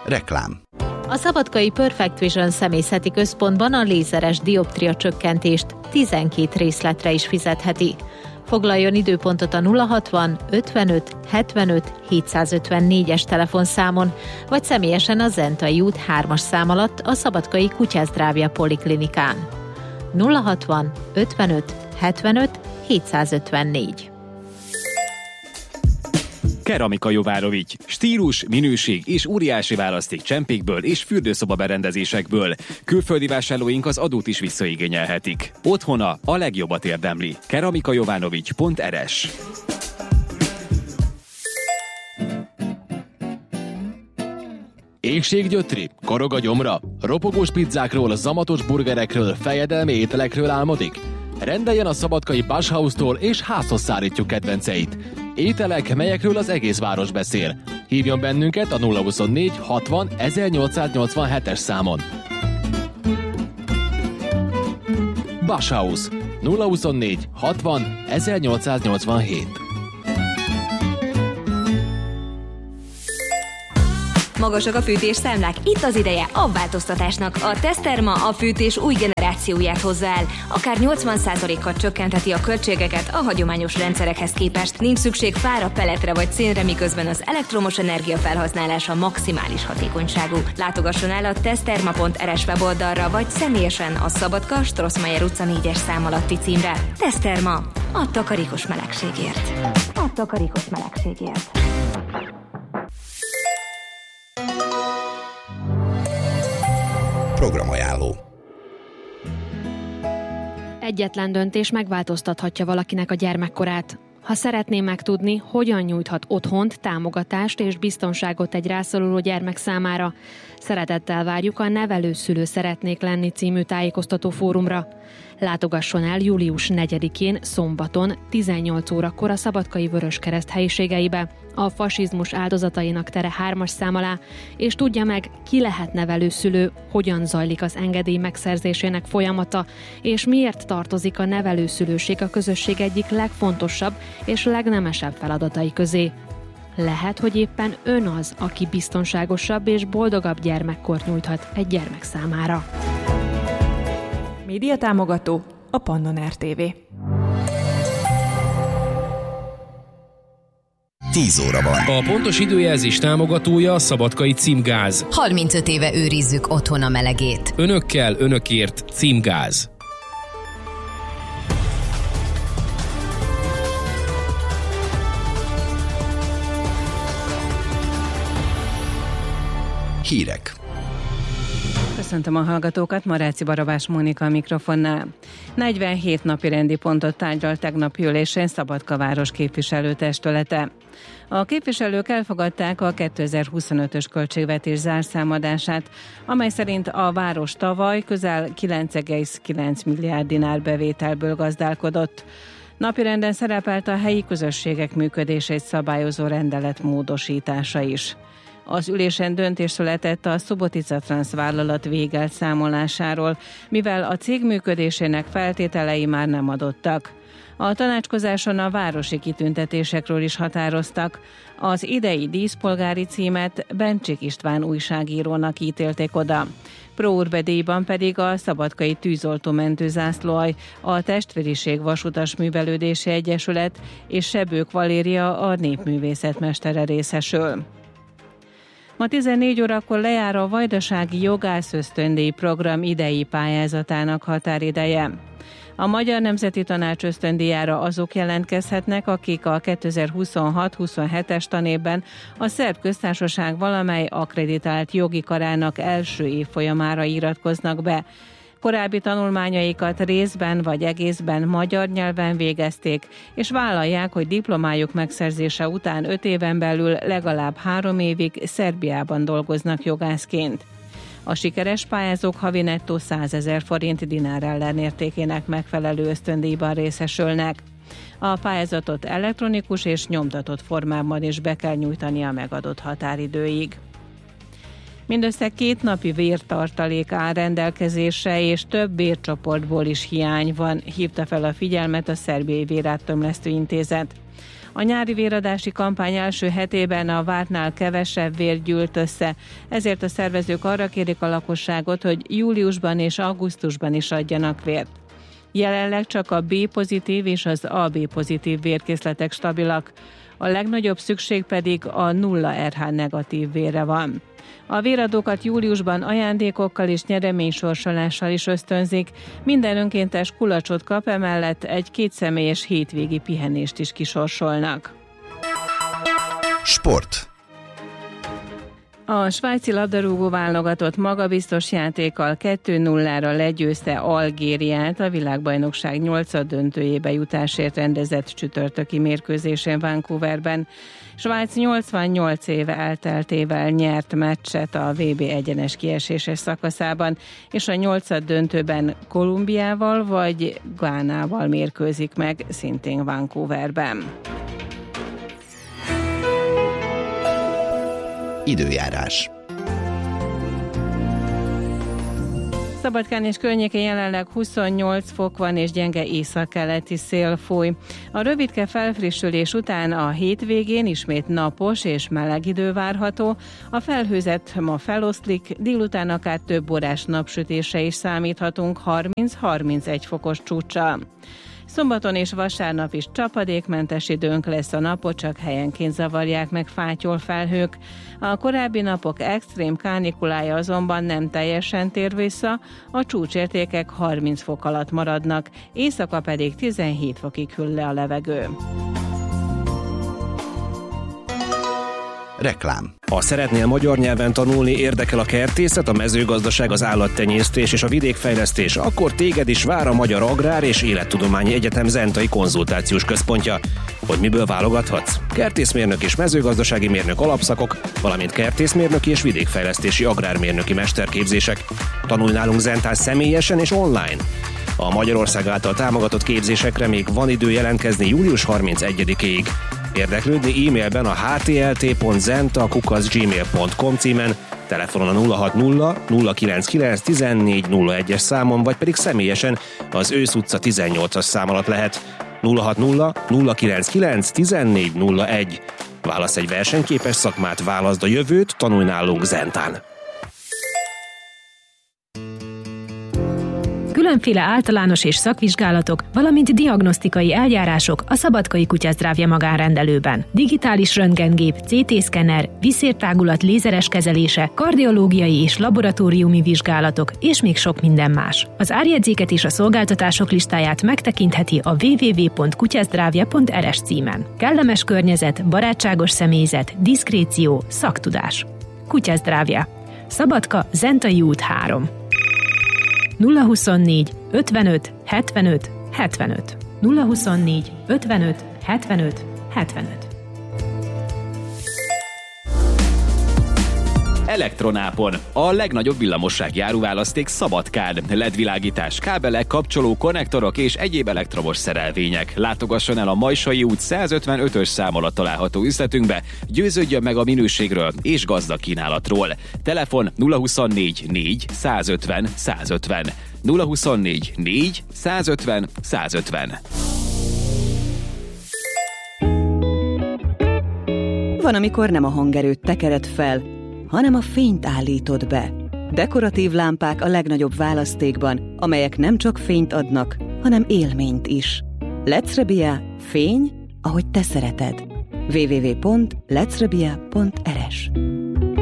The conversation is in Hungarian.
Reklám. A szabadkai Perfect Vision személyzeti központban a lézeres dioptria csökkentést 12 részletre is fizetheti. Foglaljon időpontot a 060 55 75 754-es telefonszámon, vagy személyesen a Zentai út 3-as szám alatt a szabadkai Kutyázdrávja Poliklinikán. 060 55 75 754. Keramika Jovárovics. Stílus, minőség és óriási választék csempékből és fürdőszoba berendezésekből. Külföldi vásárlóink az adót is visszaigényelhetik. Otthona a legjobbat érdemli. keramikajovanovics.rs. Éhséggyötri? Korog a gyomra? Ropogós pizzákról, zamatos burgerekről, fejedelmi ételekről álmodik? Rendeljen a szabadkai Basshaus-tól és házhoz szállítjuk kedvenceit. Ételek, melyekről az egész város beszél. Hívjon bennünket a 024 60 1887-es számon. Basshaus 024 60 1887. Magasak a fűtésszámlák? Itt az ideje a változtatásnak. A Teszterma a fűtés új generációját hozzá el. Akár 80%-kal csökkentheti a költségeket a hagyományos rendszerekhez képest. Nincs szükség fára, peletre vagy szénre, miközben az elektromos energia felhasználása maximális hatékonyságú. Látogasson el a teszterma.rs weboldalra, vagy személyesen a Szabadka, Strossmayer utca 4-es szám alatti címre. Teszterma. A takarékos melegségért. A takarékos melegségért. Programajánló. Egyetlen döntés megváltoztathatja valakinek a gyermekkorát. Ha szeretné megtudni, hogyan nyújthat otthont, támogatást és biztonságot egy rászoruló gyermek számára, szeretettel várjuk a Nevelőszülő Szeretnék lenni című tájékoztató fórumra. Látogasson el július 4-én szombaton 18 órakor a Szabadkai Vöröskereszt helyiségeibe, a fasizmus áldozatainak tere 3-as szám alá, és tudja meg, ki lehet nevelőszülő, hogyan zajlik az engedély megszerzésének folyamata, és miért tartozik a nevelőszülőség a közösség egyik legfontosabb és legnemesebb feladatai közé. Lehet, hogy éppen ön az, aki biztonságosabb és boldogabb gyermekkort nyújthat egy gyermek számára. Média támogató a Pannon RTV. 10 óra van. A pontos időjelzés támogatója a Szabadkai Címgáz. 35 éve őrizzük otthon a melegét. Önökkel, önökért Címgáz. Hírek. Köszöntöm a hallgatókat, Maráci Barabás Mónika a mikrofonnál. 47 napi rendi pontot tárgyalt tegnapi ülésén Szabadka város képviselőtestülete. A képviselők elfogadták a 2025-ös költségvetés zárszámadását, amely szerint a város tavaly közel 9,9 milliárd dinár bevételből gazdálkodott. Napirenden szerepelt a helyi közösségek működését szabályozó rendelet módosítása is. Az ülésen döntés született a Subotica Trans vállalat végelszámolásáról, mivel a cég működésének feltételei már nem adottak. A tanácskozáson a városi kitüntetésekről is határoztak. Az idei díszpolgári címet Bencsik István újságírónak ítélték oda. Pro Urbe díjban pedig a Szabadkai Tűzoltómentő zászlóalj, a Testvériség Vasutas Művelődési Egyesület és Sebők Valéria a népművészet mestere részesül. Ma 14 órakor lejár a Vajdasági Jogász-ösztöndíj program idei pályázatának határideje. A Magyar Nemzeti Tanács ösztöndíjára azok jelentkezhetnek, akik a 2026-27-es tanévben a Szerb Köztársaság valamely akkreditált jogi karának első évfolyamára iratkoznak be. Korábbi tanulmányaikat részben vagy egészben magyar nyelven végezték, és vállalják, hogy diplomájuk megszerzése után 5 éven belül legalább 3 évig Szerbiában dolgoznak jogászként. A sikeres pályázók havi nettó 100 000 forint dinár ellenértékének megfelelő ösztöndíjban részesülnek. A pályázatot elektronikus és nyomtatott formában is be kell nyújtani a megadott határidőig. Mindössze 2 napi vértartalék áll rendelkezésre, és több vércsoportból is hiány van, hívta fel a figyelmet a Szerbiai Véráttömlesztő Intézet. A nyári véradási kampány első hetében a vártnál kevesebb vér gyűlt össze, ezért a szervezők arra kérik a lakosságot, hogy júliusban és augusztusban is adjanak vért. Jelenleg csak a B-pozitív és az AB-pozitív vérkészletek stabilak, a legnagyobb szükség pedig a 0 RH negatív vérre van. A véradókat júliusban ajándékokkal és nyereménysorsolással is ösztönzik, minden önkéntes kulacsot kap, emellett egy 2 személyes hétvégi pihenést is kisorsolnak. Sport. A svájci labdarúgó válogatott magabiztos játékkal 2-0-ra legyőzte Algériát a világbajnokság 8. döntőjébe jutásért rendezett csütörtöki mérkőzésén Vancouverben. Svájc 88 éve elteltével nyert meccset a VB egyenes kieséses szakaszában, és a 8. döntőben Kolumbiával vagy Gánával mérkőzik meg, szintén Vancouverben. Időjárás. Szabadkán és környékén jelenleg 28 fok van, és gyenge északkeleti szél fúj. A rövidke felfrissülés után a hétvégén ismét napos és meleg idő várható. A felhőzet ma feloszlik, délután akár több órás napsütésre is számíthatunk 30-31 fokos csúccsal. Szombaton és vasárnap is csapadékmentes időnk lesz, a napot csak helyenként zavarják meg fátyol felhők. A korábbi napok extrém kánikulája azonban nem teljesen tér vissza, a csúcsértékek 30 fok alatt maradnak, éjszaka pedig 17 fokig hűl le a levegő. Reklám. Ha szeretnél magyar nyelven tanulni, érdekel a kertészet, a mezőgazdaság, az állattenyésztés és a vidékfejlesztés, akkor téged is vár a Magyar Agrár és Élettudományi Egyetem Zentai Konzultációs Központja. Hogy miből válogathatsz? Kertészmérnök és mezőgazdasági mérnök alapszakok, valamint kertészmérnöki és vidékfejlesztési agrármérnöki mesterképzések. Tanulj nálunk Zentán személyesen és online. A Magyarország által támogatott képzésekre még van idő jelentkezni július 31-ig. Érdeklődni e-mailben a htlt.zenta@gmail.com címen, telefonon a 060 099 1401-es számon, vagy pedig személyesen az Ősz utca 18-as szám alatt lehet. 060 099 1401. Válasz egy versenyképes szakmát, válaszd a jövőt, tanulj nálunk Zentán. Különféle általános és szakvizsgálatok, valamint diagnosztikai eljárások a Szabadkai Kutyasztráv magánrendelőben. Digitális röntgengép, CT-szkenner, viszértágulat lézeres kezelése, kardiológiai és laboratóriumi vizsgálatok, és még sok minden más. Az árjegyzéket és a szolgáltatások listáját megtekintheti a www.kutyasztravja.rs címen. Kellemes környezet, barátságos személyzet, diszkréció, szaktudás. Kutyasztravja. Szabadka, Zentai út 3. 024 55 75 75. 024 55 75 75. Elektronápon. A legnagyobb villamossági áruválaszték Szabadkán. LED-világítás, kábelek, kapcsoló, konnektorok és egyéb elektromos szerelvények. Látogasson el a Majsai út 155-ös szám alatt található üzletünkbe, győződjön meg a minőségről és gazdag kínálatról. Telefon 024 4 150 150. 024 4 150 150. Van, amikor nem a hangerőt tekered fel, hanem a fényt állítod be. Dekoratív lámpák a legnagyobb választékban, amelyek nem csak fényt adnak, hanem élményt is. Lecrebia, fény, ahogy te szereted. www.lecrebia.rs